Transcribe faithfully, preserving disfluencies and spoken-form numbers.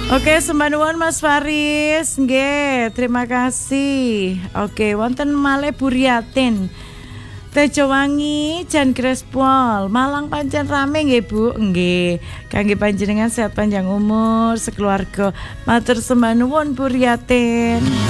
Oke, sembah nuwun Mas Faris. Nggih, terima kasih. Oke, wonten malih Buryatin. Tejowangi Jan Grespol, Malang pancen rame nggih Bu. Nggih, kangge panjenengan sehat panjang umur sekeluarga. Matur sembah nuwun Buryatin.